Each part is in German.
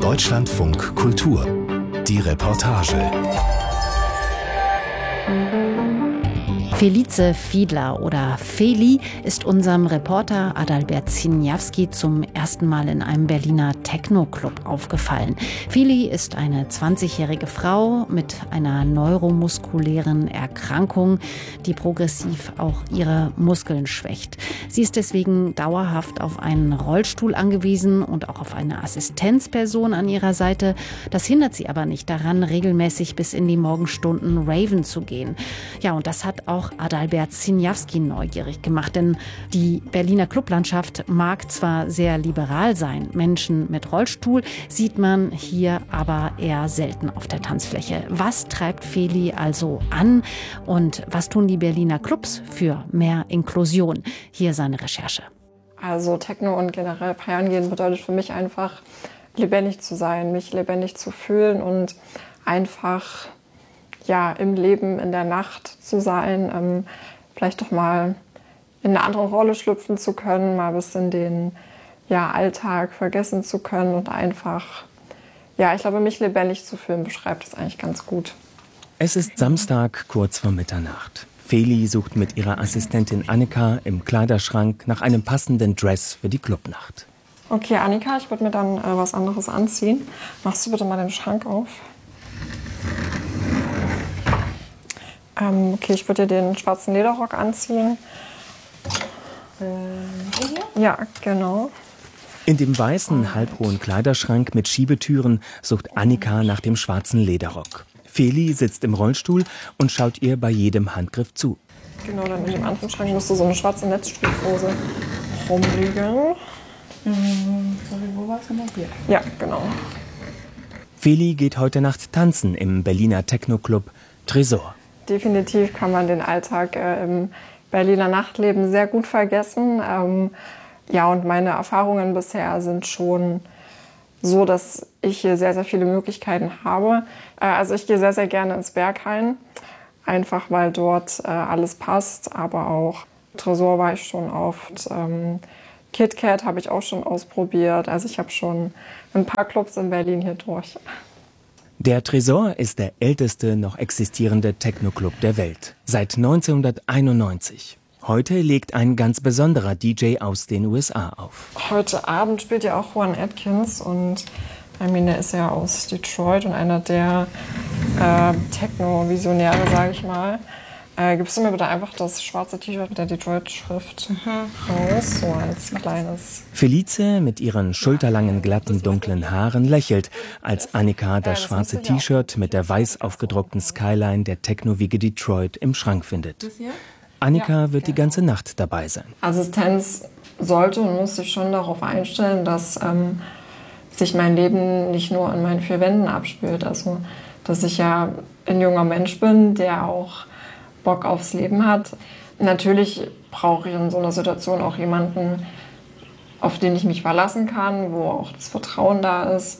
Deutschlandfunk Kultur. Die Reportage. Felice Fiedler oder Feli ist unserem Reporter Adalbert Siniawski zum ersten Mal in einem Berliner Techno-Club aufgefallen. Feli ist eine 20-jährige Frau mit einer neuromuskulären Erkrankung, die progressiv auch ihre Muskeln schwächt. Sie ist deswegen dauerhaft auf einen Rollstuhl angewiesen und auch auf eine Assistenzperson an ihrer Seite. Das hindert sie aber nicht daran, regelmäßig bis in die Morgenstunden raven zu gehen. Ja, und das hat auch Adalbert Siniawski neugierig gemacht, denn die Berliner Clublandschaft mag zwar sehr liberal sein, Menschen mit Rollstuhl sieht man hier aber eher selten auf der Tanzfläche. Was treibt Feli also an und was tun die Berliner Clubs für mehr Inklusion? Hier seine Recherche. Also Techno und generell feiern gehen bedeutet für mich einfach lebendig zu sein, mich lebendig zu fühlen und einfach im Leben, in der Nacht zu sein, vielleicht doch mal in eine andere Rolle schlüpfen zu können, mal ein bisschen den Alltag vergessen zu können und einfach, ich glaube, mich lebendig zu fühlen, beschreibt es eigentlich ganz gut. Es ist Samstag, kurz vor Mitternacht. Feli sucht mit ihrer Assistentin Annika im Kleiderschrank nach einem passenden Dress für die Clubnacht. Okay, Annika, ich würde mir dann was anderes anziehen. Machst du bitte mal den Schrank auf? Okay, ich würde dir den schwarzen Lederrock anziehen. Hier? Ja, genau. In dem weißen, halbhohen Kleiderschrank mit Schiebetüren sucht Annika nach dem schwarzen Lederrock. Feli sitzt im Rollstuhl und schaut ihr bei jedem Handgriff zu. Genau, dann in dem anderen Schrank müsste so eine schwarze Netzstrumpfhose rumliegen. Wo war's denn noch hier? Ja, genau. Feli geht heute Nacht tanzen im Berliner Techno-Club Tresor. Definitiv kann man den Alltag im Berliner Nachtleben sehr gut vergessen. Und meine Erfahrungen bisher sind schon so, dass ich hier sehr, sehr viele Möglichkeiten habe. Also ich gehe sehr, sehr gerne ins Berghain, einfach weil dort alles passt. Aber auch Tresor war ich schon oft. KitKat habe ich auch schon ausprobiert. Also ich habe schon ein paar Clubs in Berlin hier durch. Der Tresor ist der älteste noch existierende Techno-Club der Welt. Seit 1991. Heute legt ein ganz besonderer DJ aus den USA auf. Heute Abend spielt ja auch Juan Atkins und der ist ja aus Detroit und einer der Techno-Visionäre, sage ich mal. Gibst du mir bitte einfach das schwarze T-Shirt mit der Detroit-Schrift raus, so als kleines... Felice mit ihren schulterlangen, glatten, dunklen Haaren lächelt, als Annika das schwarze T-Shirt mit der weiß aufgedruckten Skyline der Techno-Wiege Detroit im Schrank findet. Annika wird die ganze Nacht dabei sein. Assistenz sollte und muss sich schon darauf einstellen, dass sich mein Leben nicht nur in meinen vier Wänden abspielt. Also, dass ich ja ein junger Mensch bin, der auch Bock aufs Leben hat. Natürlich brauche ich in so einer Situation auch jemanden, auf den ich mich verlassen kann, wo auch das Vertrauen da ist.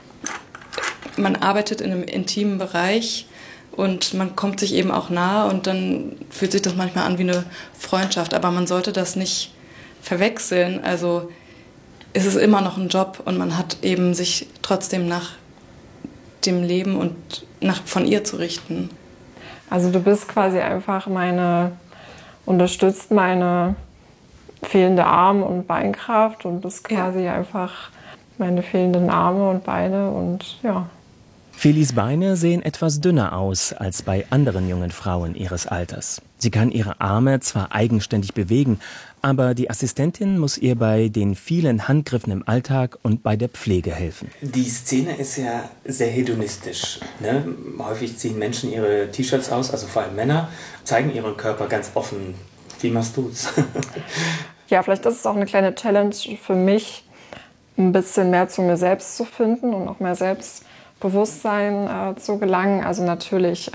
Man arbeitet in einem intimen Bereich und man kommt sich eben auch nahe und dann fühlt sich das manchmal an wie eine Freundschaft. Aber man sollte das nicht verwechseln. Also es ist immer noch ein Job und man hat eben sich trotzdem nach dem Leben und von ihr zu richten. Also du bist quasi einfach unterstützt meine fehlende Arm- und Beinkraft und bist quasi einfach meine fehlenden Arme und Beine und ja. Felis Beine sehen etwas dünner aus als bei anderen jungen Frauen ihres Alters. Sie kann ihre Arme zwar eigenständig bewegen, aber die Assistentin muss ihr bei den vielen Handgriffen im Alltag und bei der Pflege helfen. Die Szene ist ja sehr hedonistisch. Ne? Häufig ziehen Menschen ihre T-Shirts aus, also vor allem Männer, zeigen ihren Körper ganz offen. Wie machst du's? Ja, vielleicht ist es auch eine kleine Challenge für mich, ein bisschen mehr zu mir selbst zu finden und auch mehr Selbstbewusstsein zu gelangen. Also natürlich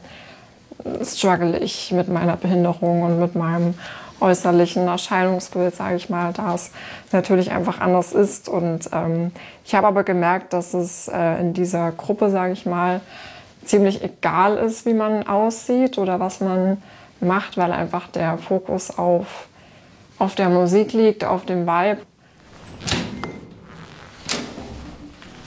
struggle ich mit meiner Behinderung und mit meinem äußerlichen Erscheinungsbild, sage ich mal, da es natürlich einfach anders ist. Und ich habe aber gemerkt, dass es in dieser Gruppe, sage ich mal, ziemlich egal ist, wie man aussieht oder was man macht, weil einfach der Fokus auf der Musik liegt, auf dem Vibe.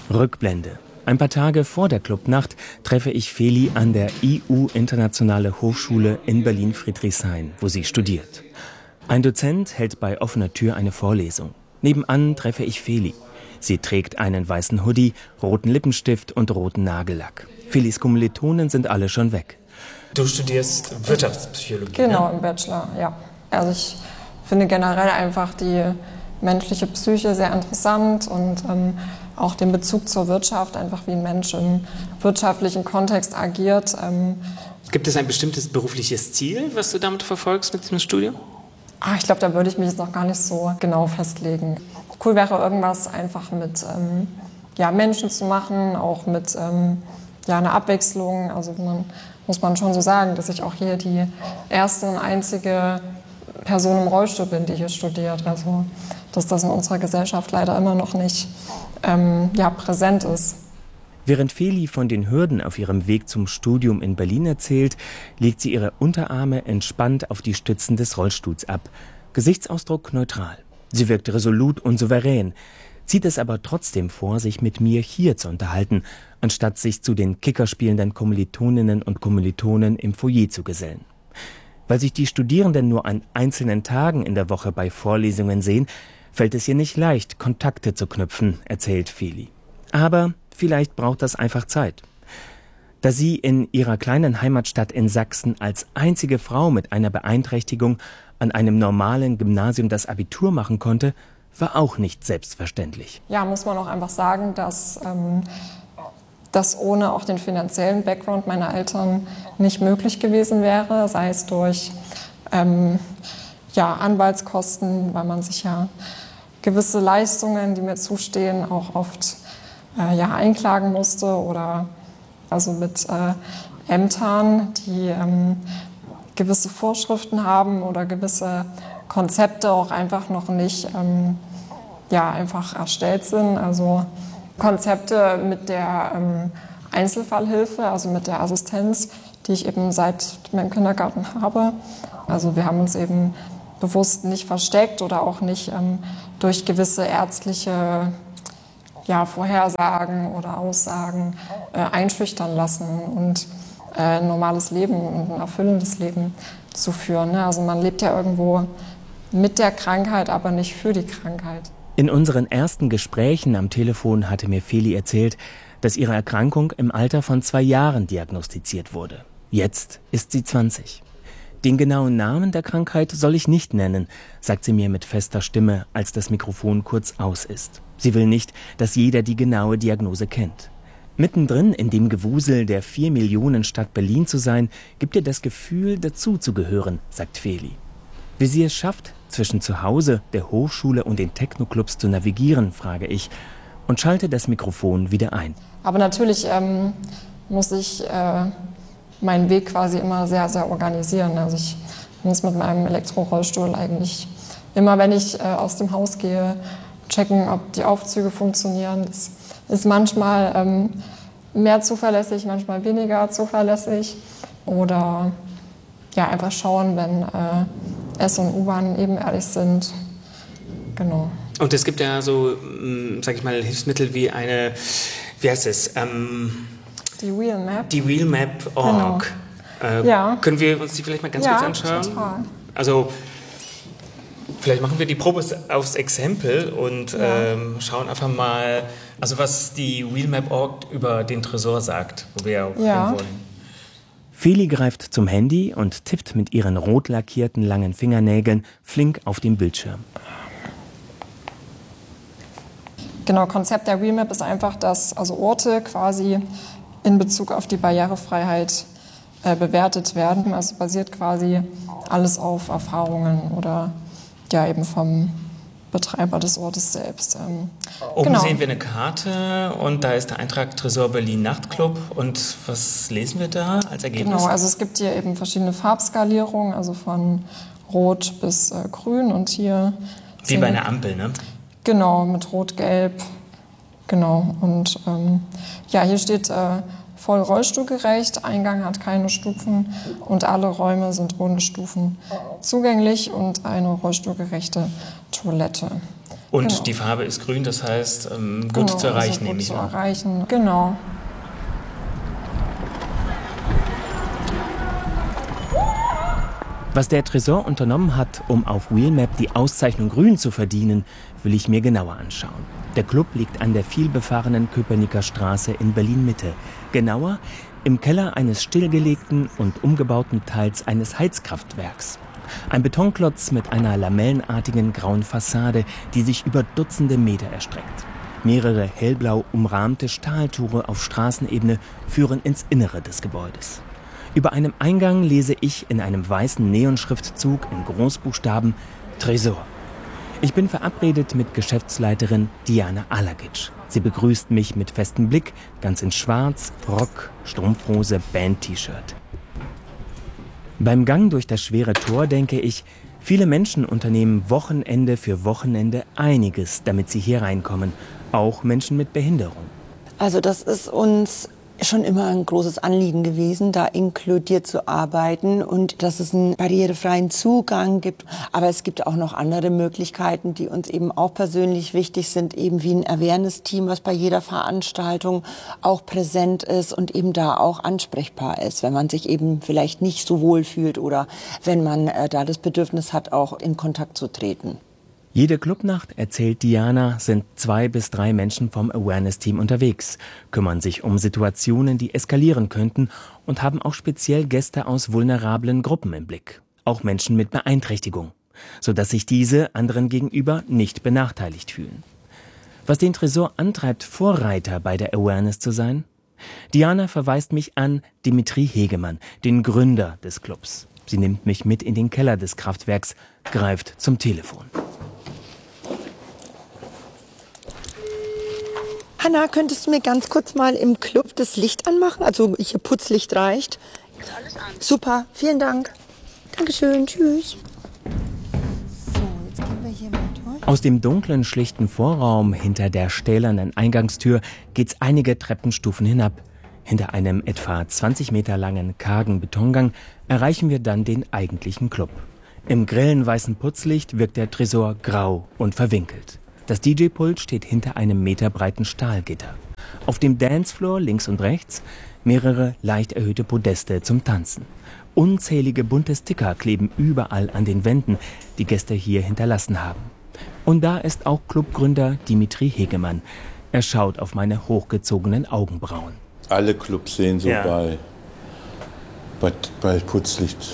Rückblende. Ein paar Tage vor der Clubnacht treffe ich Feli an der IU Internationale Hochschule in Berlin-Friedrichshain, wo sie studiert. Ein Dozent hält bei offener Tür eine Vorlesung. Nebenan treffe ich Feli. Sie trägt einen weißen Hoodie, roten Lippenstift und roten Nagellack. Felis Kommilitonen sind alle schon weg. Du studierst Wirtschaftspsychologie, Genau, ne? Im Bachelor, ja. Also ich finde generell einfach die menschliche Psyche sehr interessant und auch den Bezug zur Wirtschaft, einfach wie ein Mensch im wirtschaftlichen Kontext agiert. Gibt es ein bestimmtes berufliches Ziel, was du damit verfolgst mit diesem Studium? Ich glaube, da würde ich mich jetzt noch gar nicht so genau festlegen. Cool wäre irgendwas einfach mit Menschen zu machen, auch mit einer Abwechslung. Also muss man schon so sagen, dass ich auch hier die erste und einzige Person im Rollstuhl bin, die hier studiert. Also dass das in unserer Gesellschaft leider immer noch nicht präsent ist. Während Feli von den Hürden auf ihrem Weg zum Studium in Berlin erzählt, legt sie ihre Unterarme entspannt auf die Stützen des Rollstuhls ab. Gesichtsausdruck neutral. Sie wirkt resolut und souverän, zieht es aber trotzdem vor, sich mit mir hier zu unterhalten, anstatt sich zu den kickerspielenden Kommilitoninnen und Kommilitonen im Foyer zu gesellen. Weil sich die Studierenden nur an einzelnen Tagen in der Woche bei Vorlesungen sehen, fällt es ihr nicht leicht, Kontakte zu knüpfen, erzählt Feli. Aber vielleicht braucht das einfach Zeit. Da sie in ihrer kleinen Heimatstadt in Sachsen als einzige Frau mit einer Beeinträchtigung an einem normalen Gymnasium das Abitur machen konnte, war auch nicht selbstverständlich. Ja, muss man auch einfach sagen, dass das ohne auch den finanziellen Background meiner Eltern nicht möglich gewesen wäre, sei es durch Anwaltskosten, weil man sich ja gewisse Leistungen, die mir zustehen, auch oft einklagen musste oder also mit Ämtern, die gewisse Vorschriften haben oder gewisse Konzepte auch einfach noch nicht einfach erstellt sind. Also Konzepte mit der Einzelfallhilfe, also mit der Assistenz, die ich eben seit meinem Kindergarten habe. Also wir haben uns eben bewusst nicht versteckt oder auch nicht durch gewisse ärztliche Vorhersagen oder Aussagen einschüchtern lassen und ein normales Leben und ein erfüllendes Leben zu führen. Ne? Also man lebt ja irgendwo mit der Krankheit, aber nicht für die Krankheit. In unseren ersten Gesprächen am Telefon hatte mir Feli erzählt, dass ihre Erkrankung im Alter von 2 Jahren diagnostiziert wurde. Jetzt ist sie 20. Den genauen Namen der Krankheit soll ich nicht nennen, sagt sie mir mit fester Stimme, als das Mikrofon kurz aus ist. Sie will nicht, dass jeder die genaue Diagnose kennt. Mittendrin in dem Gewusel der 4-Millionen-Stadt Berlin zu sein, gibt ihr das Gefühl, dazuzugehören, sagt Feli. Wie sie es schafft, zwischen Zuhause, der Hochschule und den Techno-Clubs zu navigieren, frage ich und schalte das Mikrofon wieder ein. Aber natürlich muss ich meinen Weg quasi immer sehr, sehr organisieren. Also ich muss mit meinem Elektrorollstuhl eigentlich immer, wenn ich aus dem Haus gehe, checken, ob die Aufzüge funktionieren. Das ist manchmal mehr zuverlässig, manchmal weniger zuverlässig. Oder einfach schauen, wenn S- und U-Bahnen ebenerdig sind. Genau. Und es gibt ja so, Hilfsmittel wie wie heißt es? Die Wheelmap. Die Wheelmap.org. Genau. Können wir uns die vielleicht mal ganz kurz anschauen? Total. Also vielleicht machen wir die Probe aufs Exempel und schauen einfach mal, also was die Wheelmap.org über den Tresor sagt, wo wir auch hin wollen. Feli greift zum Handy und tippt mit ihren rot lackierten langen Fingernägeln flink auf dem Bildschirm. Genau, Konzept der Wheelmap ist einfach, dass also Orte quasi in Bezug auf die Barrierefreiheit bewertet werden. Also basiert quasi alles auf Erfahrungen oder eben vom Betreiber des Ortes selbst. Oben sehen wir eine Karte und da ist der Eintrag Tresor Berlin Nachtclub. Und was lesen wir da als Ergebnis? Genau, also es gibt hier eben verschiedene Farbskalierungen, also von Rot bis Grün und hier... Wie bei einer Ampel, ne? Genau, mit Rot, Gelb, genau. Und hier steht voll rollstuhlgerecht, Eingang hat keine Stufen und alle Räume sind ohne Stufen zugänglich und eine rollstuhlgerechte Toilette. Und die Farbe ist grün, das heißt gut zu erreichen, nehme ich an. Gut zu erreichen, genau. Was der Tresor unternommen hat, um auf Wheelmap die Auszeichnung Grün zu verdienen, will ich mir genauer anschauen. Der Club liegt an der vielbefahrenen Köpenicker Straße in Berlin-Mitte. Genauer im Keller eines stillgelegten und umgebauten Teils eines Heizkraftwerks. Ein Betonklotz mit einer lamellenartigen grauen Fassade, die sich über Dutzende Meter erstreckt. Mehrere hellblau umrahmte Stahltore auf Straßenebene führen ins Innere des Gebäudes. Über einem Eingang lese ich in einem weißen Neonschriftzug in Großbuchstaben Tresor. Ich bin verabredet mit Geschäftsleiterin Diana Alagic. Sie begrüßt mich mit festem Blick, ganz in Schwarz, Rock, Strumpfhose, Band-T-Shirt. Beim Gang durch das schwere Tor denke ich, viele Menschen unternehmen Wochenende für Wochenende einiges, damit sie hier reinkommen. Auch Menschen mit Behinderung. Also das ist uns schon immer ein großes Anliegen gewesen, da inkludiert zu arbeiten und dass es einen barrierefreien Zugang gibt. Aber es gibt auch noch andere Möglichkeiten, die uns eben auch persönlich wichtig sind, eben wie ein Awareness-Team, was bei jeder Veranstaltung auch präsent ist und eben da auch ansprechbar ist, wenn man sich eben vielleicht nicht so wohl fühlt oder wenn man da das Bedürfnis hat, auch in Kontakt zu treten. Jede Clubnacht, erzählt Diana, sind 2 bis 3 Menschen vom Awareness-Team unterwegs, kümmern sich um Situationen, die eskalieren könnten und haben auch speziell Gäste aus vulnerablen Gruppen im Blick. Auch Menschen mit Beeinträchtigung, sodass sich diese anderen gegenüber nicht benachteiligt fühlen. Was den Tresor antreibt, Vorreiter bei der Awareness zu sein? Diana verweist mich an Dimitri Hegemann, den Gründer des Clubs. Sie nimmt mich mit in den Keller des Kraftwerks, greift zum Telefon. Hanna, könntest du mir ganz kurz mal im Club das Licht anmachen? Also hier Putzlicht reicht. Ist alles an. Super, vielen Dank. Dankeschön, tschüss. So, jetzt gehen wir hier mal durch. Aus dem dunklen, schlichten Vorraum hinter der stählernen Eingangstür geht's einige Treppenstufen hinab. Hinter einem etwa 20 Meter langen, kargen Betongang erreichen wir dann den eigentlichen Club. Im grellen weißen Putzlicht wirkt der Tresor grau und verwinkelt. Das DJ-Pult steht hinter einem meterbreiten Stahlgitter. Auf dem Dancefloor links und rechts mehrere leicht erhöhte Podeste zum Tanzen. Unzählige bunte Sticker kleben überall an den Wänden, die Gäste hier hinterlassen haben. Und da ist auch Clubgründer Dimitri Hegemann. Er schaut auf meine hochgezogenen Augenbrauen. Alle Clubs sehen so bei Putzlicht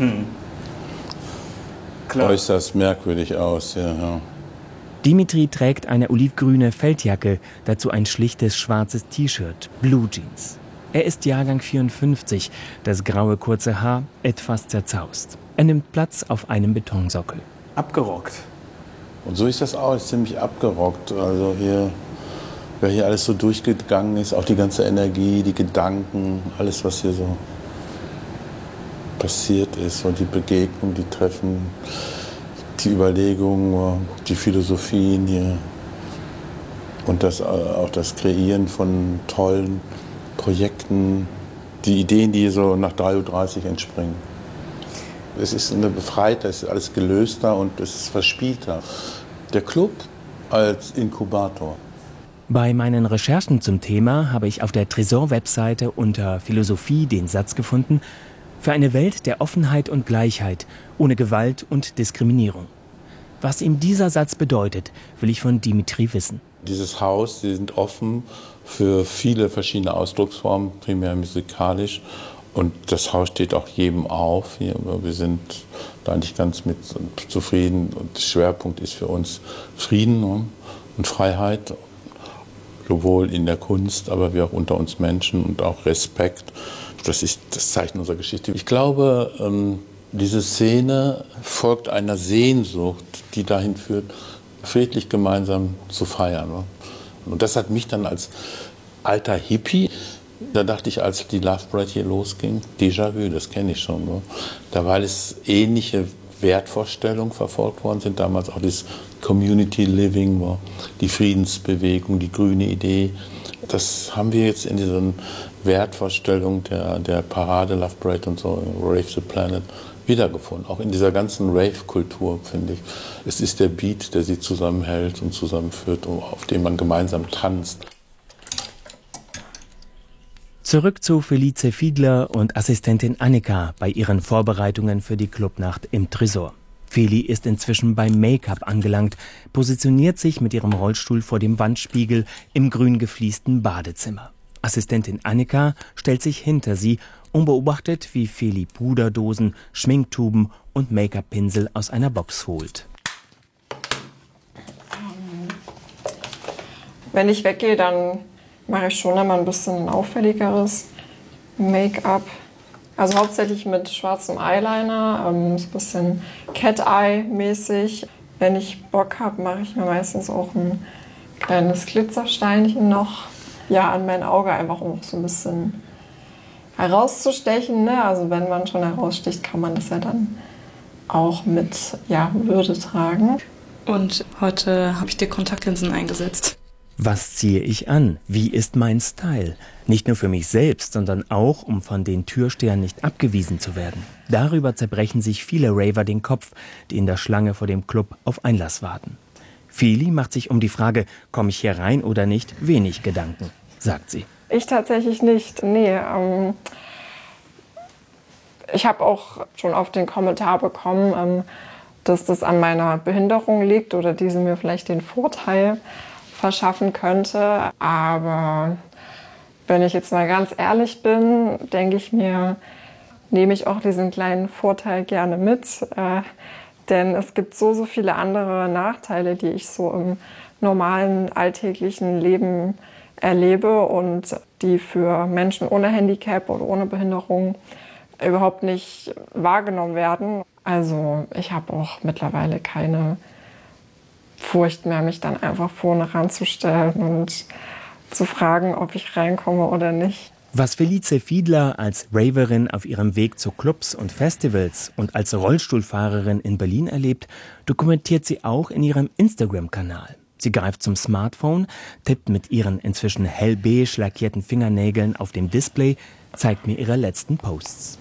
äußerst merkwürdig aus. Ja. Dimitri trägt eine olivgrüne Feldjacke, dazu ein schlichtes schwarzes T-Shirt, Blue Jeans. Er ist Jahrgang 54, das graue kurze Haar etwas zerzaust. Er nimmt Platz auf einem Betonsockel. Abgerockt. Und so ist das auch, ist ziemlich abgerockt. Also hier, wer hier alles so durchgegangen ist, auch die ganze Energie, die Gedanken, alles was hier so passiert ist und die Begegnung, die Treffen, die Überlegungen, die Philosophien hier und auch das Kreieren von tollen Projekten, die Ideen, die so nach 3:30 Uhr entspringen. Es ist eine Befreite, es ist alles gelöster und es ist verspielter. Der Club als Inkubator. Bei meinen Recherchen zum Thema habe ich auf der Tresor-Webseite unter Philosophie den Satz gefunden: Für eine Welt der Offenheit und Gleichheit, ohne Gewalt und Diskriminierung. Was ihm dieser Satz bedeutet, will ich von Dimitri wissen. Dieses Haus, sie sind offen für viele verschiedene Ausdrucksformen, primär musikalisch. Und das Haus steht auch jedem auf. Wir sind da eigentlich ganz mit zufrieden. Und der Schwerpunkt ist für uns Frieden und Freiheit, sowohl in der Kunst, aber wie auch unter uns Menschen und auch Respekt. Das ist das Zeichen unserer Geschichte. Ich glaube, diese Szene folgt einer Sehnsucht, die dahin führt, friedlich gemeinsam zu feiern. Und das hat mich dann als alter Hippie, da dachte ich, als die Love Parade hier losging, Déjà-vu, das kenne ich schon. Da weil es ähnliche Wertvorstellungen verfolgt worden sind, damals auch das Community Living, die Friedensbewegung, die grüne Idee. Das haben wir jetzt in diesen Wertvorstellungen der Parade, Love Parade und so, Rave the Planet, wiedergefunden, auch in dieser ganzen Rave-Kultur, finde ich. Es ist der Beat, der sie zusammenhält und zusammenführt, auf dem man gemeinsam tanzt. Zurück zu Felice Fiedler und Assistentin Annika bei ihren Vorbereitungen für die Clubnacht im Tresor. Feli ist inzwischen beim Make-up angelangt, positioniert sich mit ihrem Rollstuhl vor dem Wandspiegel im grün gefliesten Badezimmer. Assistentin Annika stellt sich hinter sie und beobachtet, wie Feli Puderdosen, Schminktuben und Make-up-Pinsel aus einer Box holt. Wenn ich weggehe, dann mache ich schon immer ein bisschen auffälligeres Make-up. Also hauptsächlich mit schwarzem Eyeliner, so ein bisschen Cat-Eye-mäßig. Wenn ich Bock habe, mache ich mir meistens auch ein kleines Glitzersteinchen noch an mein Auge, einfach um so ein bisschen herauszustechen. Ne? Also wenn man schon heraussticht, kann man das ja dann auch mit Würde tragen. Und heute habe ich dir Kontaktlinsen eingesetzt. Was ziehe ich an? Wie ist mein Style? Nicht nur für mich selbst, sondern auch, um von den Türstehern nicht abgewiesen zu werden. Darüber zerbrechen sich viele Raver den Kopf, die in der Schlange vor dem Club auf Einlass warten. Feli macht sich um die Frage, komme ich hier rein oder nicht, wenig Gedanken, sagt sie. Ich tatsächlich nicht, nee. Ich habe auch schon oft den Kommentar bekommen, dass das an meiner Behinderung liegt oder diese mir vielleicht den Vorteil verschaffen könnte. Aber wenn ich jetzt mal ganz ehrlich bin, denke ich mir, nehme ich auch diesen kleinen Vorteil gerne mit. Denn es gibt so viele andere Nachteile, die ich so im normalen alltäglichen Leben erlebe und die für Menschen ohne Handicap oder ohne Behinderung überhaupt nicht wahrgenommen werden. Also ich habe auch mittlerweile keine Furcht mehr, mich dann einfach vorne ranzustellen und zu fragen, ob ich reinkomme oder nicht. Was Felice Fiedler als Raverin auf ihrem Weg zu Clubs und Festivals und als Rollstuhlfahrerin in Berlin erlebt, dokumentiert sie auch in ihrem Instagram-Kanal. Sie greift zum Smartphone, tippt mit ihren inzwischen hellbeige lackierten Fingernägeln auf dem Display, zeigt mir ihre letzten Posts.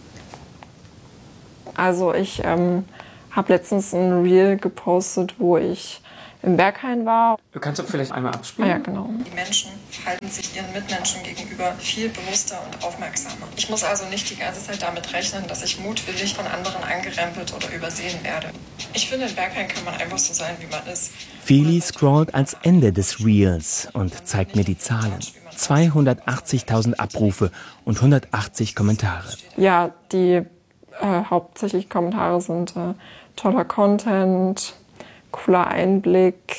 Also ich habe letztens ein Reel gepostet, wo ich im Berghain war. Kannst du vielleicht einmal abspielen? Ja, genau. Die Menschen halten sich ihren Mitmenschen gegenüber viel bewusster und aufmerksamer. Ich muss also nicht die ganze Zeit damit rechnen, dass ich mutwillig von anderen angerempelt oder übersehen werde. Ich finde, in Berghain kann man einfach so sein, wie man ist. Feli scrollt ans Ende des Reels und zeigt mir die Zahlen. 280.000 Abrufe und 180 Kommentare. Ja, die hauptsächlich Kommentare sind toller Content, cooler Einblick,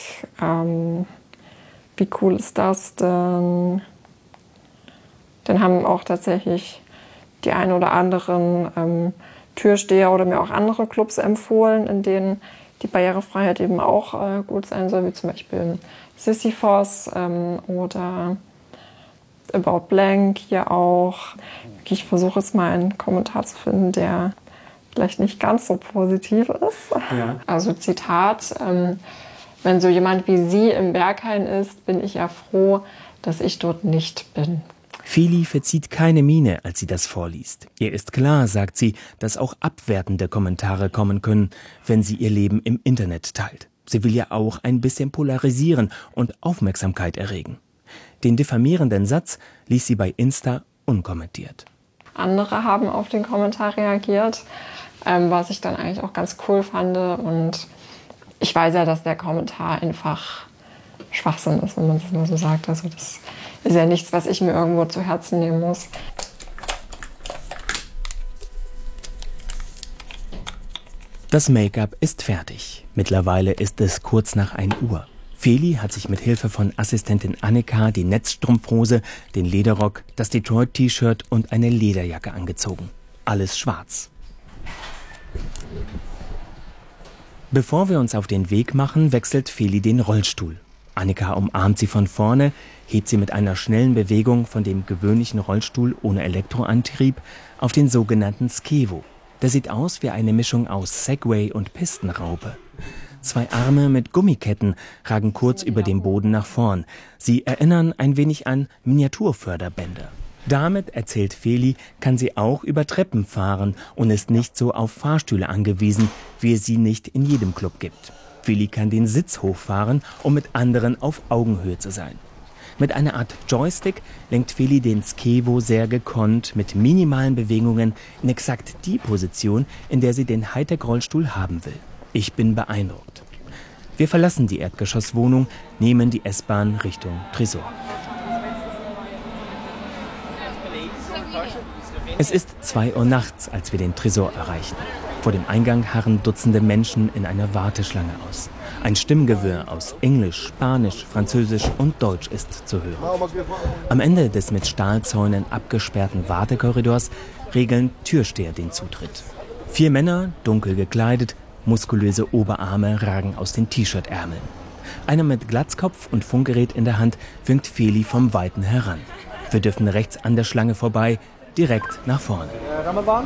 wie cool ist das denn? Dann haben auch tatsächlich die ein oder anderen Türsteher oder mir auch andere Clubs empfohlen, in denen die Barrierefreiheit eben auch gut sein soll, wie zum Beispiel Sisyphos oder About Blank hier auch. Ich versuche jetzt mal einen Kommentar zu finden, der vielleicht nicht ganz so positiv ist. Ja. Also Zitat, wenn so jemand wie Sie im Berghain ist, bin ich ja froh, dass ich dort nicht bin. Feli verzieht keine Miene, als sie das vorliest. Ihr ist klar, sagt sie, dass auch abwertende Kommentare kommen können, wenn sie ihr Leben im Internet teilt. Sie will ja auch ein bisschen polarisieren und Aufmerksamkeit erregen. Den diffamierenden Satz ließ sie bei Insta unkommentiert. Andere haben auf den Kommentar reagiert, was ich dann eigentlich auch ganz cool fand. Und ich weiß ja, dass der Kommentar einfach Schwachsinn ist, wenn man es mal so sagt. Also das ist ja nichts, was ich mir irgendwo zu Herzen nehmen muss. Das Make-up ist fertig. Mittlerweile ist es kurz nach 1 Uhr. Feli hat sich mit Hilfe von Assistentin Annika die Netzstrumpfhose, den Lederrock, das Detroit-T-Shirt und eine Lederjacke angezogen. Alles schwarz. Bevor wir uns auf den Weg machen, wechselt Feli den Rollstuhl. Annika umarmt sie von vorne, hebt sie mit einer schnellen Bewegung von dem gewöhnlichen Rollstuhl ohne Elektroantrieb auf den sogenannten Skevo. Der sieht aus wie eine Mischung aus Segway und Pistenraupe. 2 Arme mit Gummiketten ragen kurz über dem Boden nach vorn. Sie erinnern ein wenig an Miniaturförderbänder. Damit, erzählt Feli, kann sie auch über Treppen fahren und ist nicht so auf Fahrstühle angewiesen, wie es sie nicht in jedem Club gibt. Feli kann den Sitz hochfahren, um mit anderen auf Augenhöhe zu sein. Mit einer Art Joystick lenkt Feli den Skevo sehr gekonnt mit minimalen Bewegungen in exakt die Position, in der sie den Hightech-Rollstuhl haben will. Ich bin beeindruckt. Wir verlassen die Erdgeschosswohnung, nehmen die S-Bahn Richtung Tresor. Es ist 2 Uhr nachts, als wir den Tresor erreichen. Vor dem Eingang harren Dutzende Menschen in einer Warteschlange aus. Ein Stimmgewirr aus Englisch, Spanisch, Französisch und Deutsch ist zu hören. Am Ende des mit Stahlzäunen abgesperrten Wartekorridors regeln Türsteher den Zutritt. 4 Männer, dunkel gekleidet, muskulöse Oberarme ragen aus den T-Shirt-Ärmeln. Einer mit Glatzkopf und Funkgerät in der Hand winkt Feli vom Weiten heran. Wir dürfen rechts an der Schlange vorbei, direkt nach vorne. Ramadan?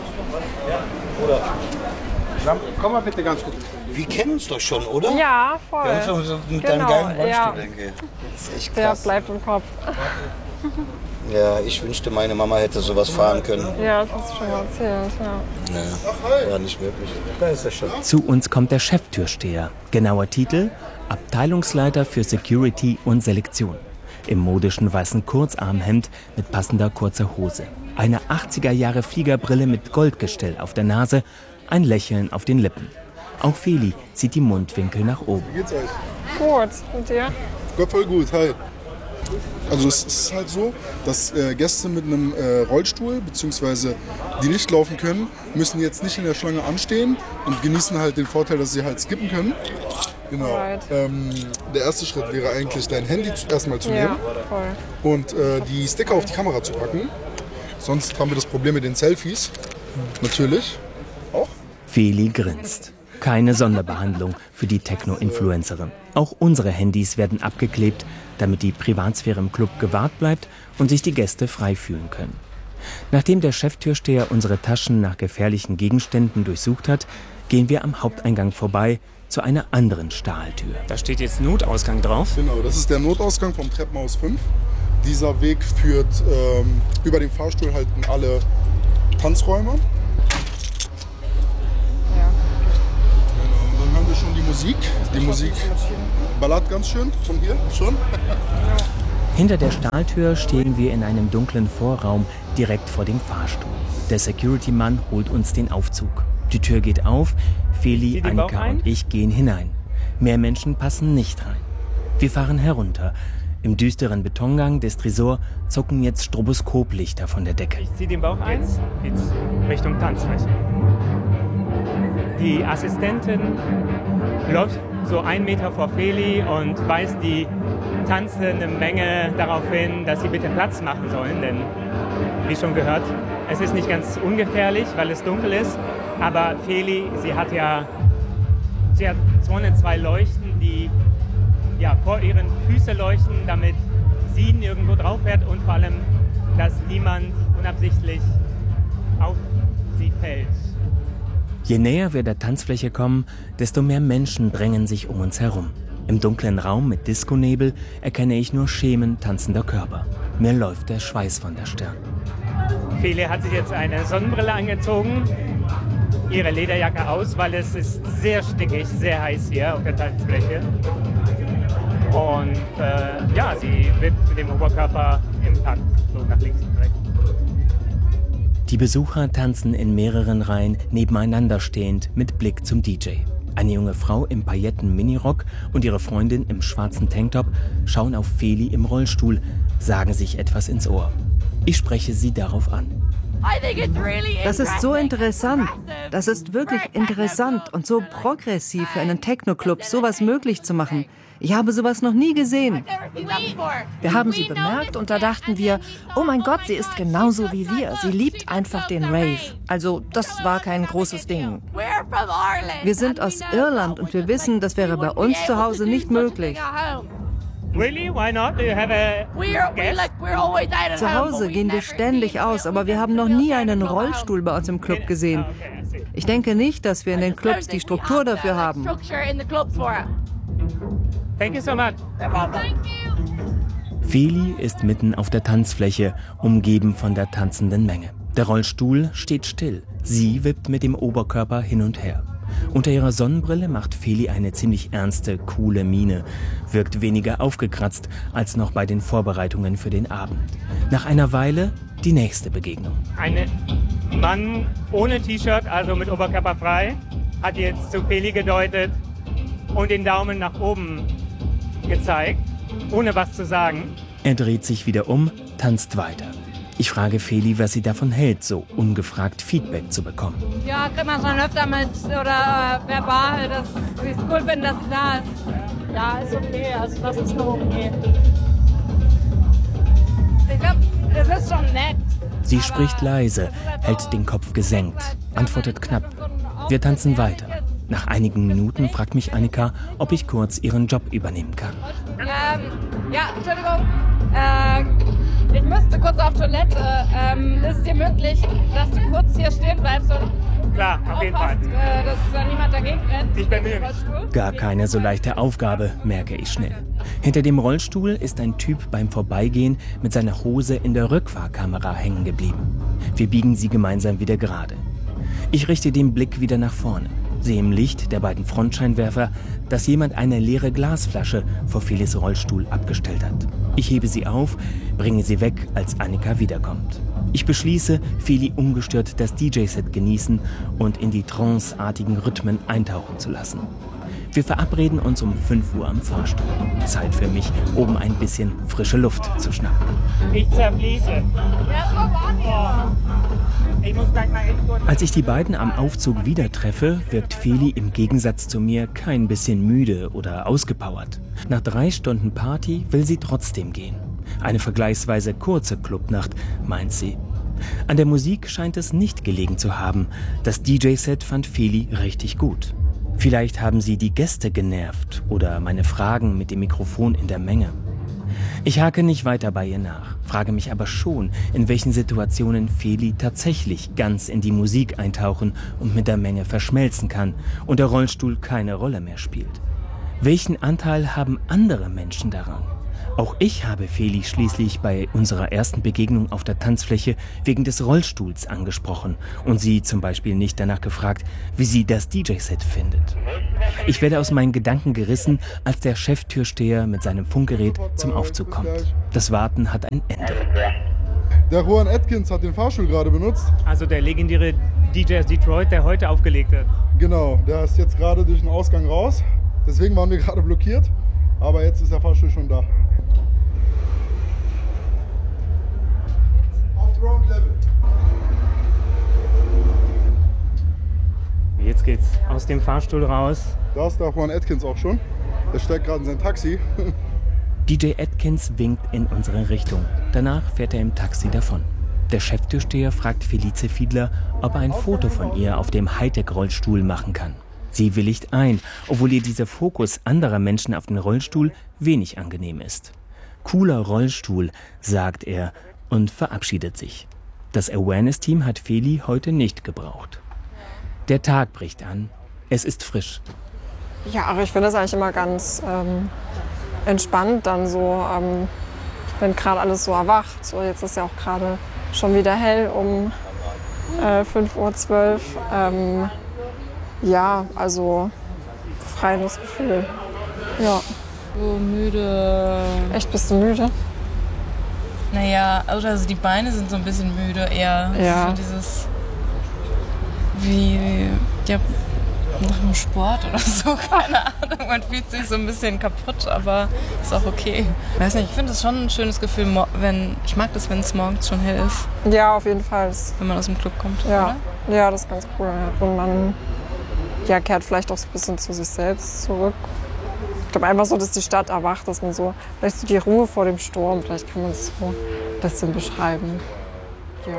Oder? Komm mal bitte ganz kurz. Wir kennen uns doch schon, oder? Ja, voll. Wir haben uns mit deinem geilen Rollstuhl, denke ich. Das ist echt krass. Der bleibt im Kopf. Ja, ich wünschte, meine Mama hätte sowas fahren können. Ja, das hast du schon mal erzählt, ja. Ja, war nicht möglich. Da ist er schon. Zu uns kommt der Cheftürsteher. Genauer Titel: Abteilungsleiter für Security und Selektion. Im modischen weißen Kurzarmhemd mit passender kurzer Hose. Eine 80er-Jahre Fliegerbrille mit Goldgestell auf der Nase, ein Lächeln auf den Lippen. Auch Feli zieht die Mundwinkel nach oben. Wie geht's euch? Gut, und dir? Gott, voll gut, hi. Also es ist halt so, dass Gäste mit einem Rollstuhl bzw. die nicht laufen können, müssen jetzt nicht in der Schlange anstehen und genießen halt den Vorteil, dass sie halt skippen können. Genau. Der erste Schritt wäre eigentlich, dein Handy erstmal zu nehmen und die Sticker auf die Kamera zu packen. Sonst haben wir das Problem mit den Selfies. Natürlich. Auch. Feli grinst. Keine Sonderbehandlung für die Techno-Influencerin. Auch unsere Handys werden abgeklebt, damit die Privatsphäre im Club gewahrt bleibt und sich die Gäste frei fühlen können. Nachdem der Cheftürsteher unsere Taschen nach gefährlichen Gegenständen durchsucht hat, gehen wir am Haupteingang vorbei zu einer anderen Stahltür. Da steht jetzt Notausgang drauf. Genau, das ist der Notausgang vom Treppenhaus 5. Dieser Weg führt über den Fahrstuhl halt in alle Tanzräume. Ja. Genau, und dann haben wir schon die Musik. Die Musik ballert ganz schön von hier schon. Hinter der Stahltür stehen wir in einem dunklen Vorraum direkt vor dem Fahrstuhl. Der Security-Mann holt uns den Aufzug. Die Tür geht auf, Feli, Annika und ich gehen hinein. Mehr Menschen passen nicht rein. Wir fahren herunter. Im düsteren Betongang des Tresor zucken jetzt Stroboskoplichter von der Decke. Ich ziehe den Bauch ein, jetzt Richtung Tanzfläche. Die Assistentin läuft so 1 Meter vor Feli und weist die tanzende Menge darauf hin, dass sie bitte Platz machen sollen. Denn, wie schon gehört, es ist nicht ganz ungefährlich, weil es dunkel ist. Aber Feli, sie hat 202 Leuchten, die vor ihren Füßen leuchten, damit sie nirgendwo drauf fährt und vor allem, dass niemand unabsichtlich auf sie fällt. Je näher wir der Tanzfläche kommen, desto mehr Menschen drängen sich um uns herum. Im dunklen Raum mit Diskonebel erkenne ich nur Schemen tanzender Körper. Mir läuft der Schweiß von der Stirn. Feli hat sich jetzt eine Sonnenbrille angezogen, ihre Lederjacke aus, weil es ist sehr stickig, sehr heiß hier auf der Tanzfläche. Und sie wippt mit dem Oberkörper im Takt, so nach links und rechts. Die Besucher tanzen in mehreren Reihen nebeneinander stehend mit Blick zum DJ. Eine junge Frau im Pailletten-Minirock und ihre Freundin im schwarzen Tanktop schauen auf Feli im Rollstuhl, sagen sich etwas ins Ohr. Ich spreche sie darauf an. Das ist so interessant. Das ist wirklich interessant und so progressiv für einen Techno-Club, sowas möglich zu machen. Ich habe sowas noch nie gesehen. Wir haben sie bemerkt und da dachten wir, oh mein Gott, sie ist genauso wie wir. Sie liebt einfach den Rave. Also das war kein großes Ding. Wir sind aus Irland und wir wissen, das wäre bei uns zu Hause nicht möglich. Zu Hause gehen wir ständig aus, aber wir haben noch nie einen Rollstuhl bei uns im Club gesehen. Ich denke nicht, dass wir in den Clubs die Struktur dafür haben. Thank you so much. Feli ist mitten auf der Tanzfläche, umgeben von der tanzenden Menge. Der Rollstuhl steht still. Sie wippt mit dem Oberkörper hin und her. Unter ihrer Sonnenbrille macht Feli eine ziemlich ernste, coole Miene, wirkt weniger aufgekratzt als noch bei den Vorbereitungen für den Abend. Nach einer Weile die nächste Begegnung. Ein Mann ohne T-Shirt, also mit Oberkörper frei, hat jetzt zu Feli gedeutet und den Daumen nach oben gezeigt, ohne was zu sagen. Er dreht sich wieder um, tanzt weiter. Ich frage Feli, was sie davon hält, so ungefragt Feedback zu bekommen. Ja, kriegt man schon öfter mit oder verbal, dass sie es cool finden, dass sie da ist. Ja, ist okay, also das ist noch okay. Ich glaube, es ist schon nett. Sie spricht leise, hält den Kopf gesenkt, antwortet knapp. Wir tanzen weiter. Nach einigen Minuten fragt mich Annika, ob ich kurz ihren Job übernehmen kann. Ja, Entschuldigung. Ich müsste kurz auf Toilette. Ist es dir möglich, dass du kurz hier stehen bleibst und klar, auf jeden Fall. Dass niemand dagegen rennt? Ich bemühe mich. Gar keine so leichte Aufgabe, merke ich schnell. Hinter dem Rollstuhl ist ein Typ beim Vorbeigehen mit seiner Hose in der Rückfahrkamera hängen geblieben. Wir biegen sie gemeinsam wieder gerade. Ich richte den Blick wieder nach vorne, sehe im Licht der beiden Frontscheinwerfer, dass jemand eine leere Glasflasche vor Felis Rollstuhl abgestellt hat. Ich hebe sie auf, bringe sie weg, als Annika wiederkommt. Ich beschließe, Feli ungestört das DJ-Set genießen und in die tranceartigen Rhythmen eintauchen zu lassen. Wir verabreden uns um 5 Uhr am Fahrstuhl. Zeit für mich, oben ein bisschen frische Luft zu schnappen. Ich zerfließe. Ich muss gleich mal kurz. Als ich die beiden am Aufzug wieder treffe, wirkt Feli im Gegensatz zu mir kein bisschen müde oder ausgepowert. Nach 3 Stunden Party will sie trotzdem gehen. Eine vergleichsweise kurze Clubnacht, meint sie. An der Musik scheint es nicht gelegen zu haben. Das DJ-Set fand Feli richtig gut. Vielleicht haben sie die Gäste genervt oder meine Fragen mit dem Mikrofon in der Menge. Ich hake nicht weiter bei ihr nach, frage mich aber schon, in welchen Situationen Feli tatsächlich ganz in die Musik eintauchen und mit der Menge verschmelzen kann und der Rollstuhl keine Rolle mehr spielt. Welchen Anteil haben andere Menschen daran? Auch ich habe Feli schließlich bei unserer ersten Begegnung auf der Tanzfläche wegen des Rollstuhls angesprochen und sie zum Beispiel nicht danach gefragt, wie sie das DJ-Set findet. Ich werde aus meinen Gedanken gerissen, als der Cheftürsteher mit seinem Funkgerät zum Aufzug kommt. Das Warten hat ein Ende. Der Rowan Atkins hat den Fahrstuhl gerade benutzt. Also der legendäre DJ aus Detroit, der heute aufgelegt hat. Genau, der ist jetzt gerade durch den Ausgang raus. Deswegen waren wir gerade blockiert. Aber jetzt ist der Fahrstuhl schon da. Auf Ground Level. Jetzt geht's aus dem Fahrstuhl raus. Da ist der Rowan Atkins auch schon. Der steigt gerade in sein Taxi. DJ Atkins winkt in unsere Richtung. Danach fährt er im Taxi davon. Der Cheftürsteher fragt Felice Fiedler, ob er ein Foto von ihr auf dem Hightech-Rollstuhl machen kann. Sie willigt ein, obwohl ihr dieser Fokus anderer Menschen auf den Rollstuhl wenig angenehm ist. Cooler Rollstuhl, sagt er und verabschiedet sich. Das Awareness-Team hat Feli heute nicht gebraucht. Der Tag bricht an. Es ist frisch. Ja, aber ich finde das eigentlich immer ganz entspannt dann so, wenn gerade alles so erwacht. So, jetzt ist ja auch gerade schon wieder hell um 5:12 Uhr. Ja, also freies Gefühl. Ja. So müde. Echt, bist du müde? Naja, also die Beine sind so ein bisschen müde eher. Ja. So dieses wie ja, nach einem Sport oder so, keine Ahnung. Man fühlt sich so ein bisschen kaputt, aber ist auch okay. Ich weiß nicht, ich finde es schon ein schönes Gefühl, ich mag das, wenn es morgens schon hell ist. Ja, auf jeden Fall. Wenn man aus dem Club kommt, ja. Oder? Ja, das ist ganz cool. Und man kehrt vielleicht auch so ein bisschen zu sich selbst zurück. Ich glaube einfach so, dass die Stadt erwacht, dass man so, vielleicht so die Ruhe vor dem Sturm, vielleicht kann man es so ein bisschen beschreiben. Ja.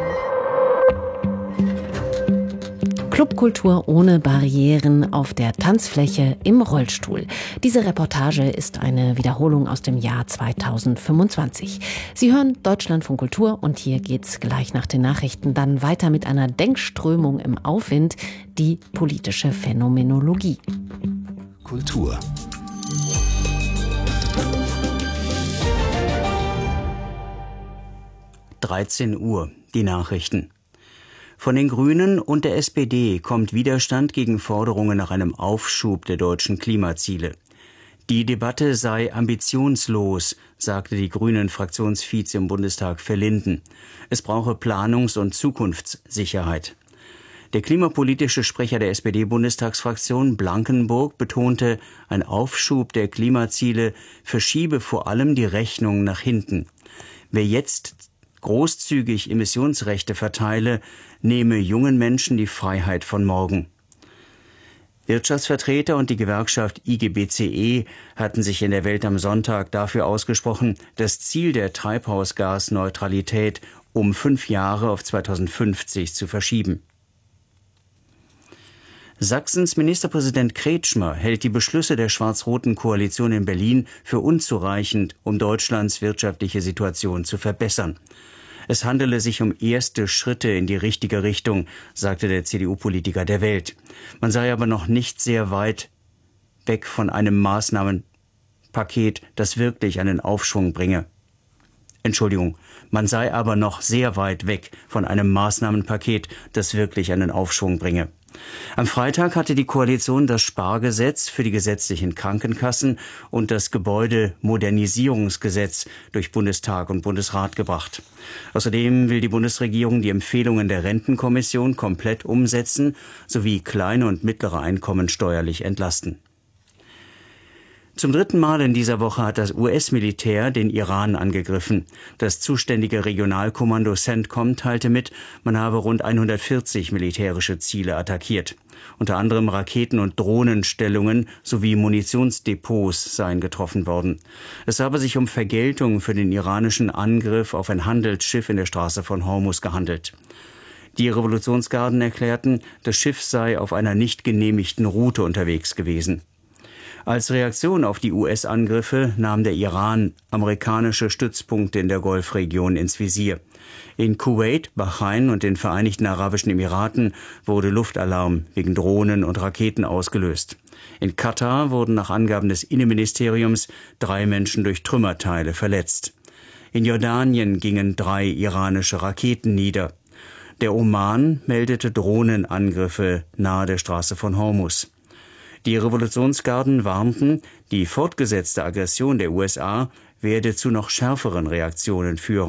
Clubkultur ohne Barrieren auf der Tanzfläche im Rollstuhl. Diese Reportage ist eine Wiederholung aus dem Jahr 2025. Sie hören Deutschlandfunk Kultur und hier geht's gleich nach den Nachrichten dann weiter mit einer Denkströmung im Aufwind, die politische Phänomenologie. Kultur. 13 Uhr. Die Nachrichten. Von den Grünen und der SPD kommt Widerstand gegen Forderungen nach einem Aufschub der deutschen Klimaziele. Die Debatte sei ambitionslos, sagte die Grünen-Fraktionsvize im Bundestag Verlinden. Es brauche Planungs- und Zukunftssicherheit. Der klimapolitische Sprecher der SPD-Bundestagsfraktion Blankenburg betonte, ein Aufschub der Klimaziele verschiebe vor allem die Rechnung nach hinten. Wer jetzt großzügig Emissionsrechte verteile, nehme jungen Menschen die Freiheit von morgen. Wirtschaftsvertreter und die Gewerkschaft IGBCE hatten sich in der Welt am Sonntag dafür ausgesprochen, das Ziel der Treibhausgasneutralität um 5 Jahre auf 2050 zu verschieben. Sachsens Ministerpräsident Kretschmer hält die Beschlüsse der schwarz-roten Koalition in Berlin für unzureichend, um Deutschlands wirtschaftliche Situation zu verbessern. Es handele sich um erste Schritte in die richtige Richtung, sagte der CDU-Politiker der Welt. Man sei aber noch nicht sehr weit weg von einem Maßnahmenpaket, das wirklich einen Aufschwung bringe. Man sei aber noch sehr weit weg von einem Maßnahmenpaket, das wirklich einen Aufschwung bringe. Am Freitag hatte die Koalition das Spargesetz für die gesetzlichen Krankenkassen und das Gebäudemodernisierungsgesetz durch Bundestag und Bundesrat gebracht. Außerdem will die Bundesregierung die Empfehlungen der Rentenkommission komplett umsetzen sowie kleine und mittlere Einkommen steuerlich entlasten. Zum 3. Mal in dieser Woche hat das US-Militär den Iran angegriffen. Das zuständige Regionalkommando CENTCOM teilte mit, man habe rund 140 militärische Ziele attackiert. Unter anderem Raketen- und Drohnenstellungen sowie Munitionsdepots seien getroffen worden. Es habe sich um Vergeltung für den iranischen Angriff auf ein Handelsschiff in der Straße von Hormuz gehandelt. Die Revolutionsgarden erklärten, das Schiff sei auf einer nicht genehmigten Route unterwegs gewesen. Als Reaktion auf die US-Angriffe nahm der Iran amerikanische Stützpunkte in der Golfregion ins Visier. In Kuwait, Bahrain und den Vereinigten Arabischen Emiraten wurde Luftalarm wegen Drohnen und Raketen ausgelöst. In Katar wurden nach Angaben des Innenministeriums 3 Menschen durch Trümmerteile verletzt. In Jordanien gingen 3 iranische Raketen nieder. Der Oman meldete Drohnenangriffe nahe der Straße von Hormuz. Die Revolutionsgarden warnten, die fortgesetzte Aggression der USA werde zu noch schärferen Reaktionen führen.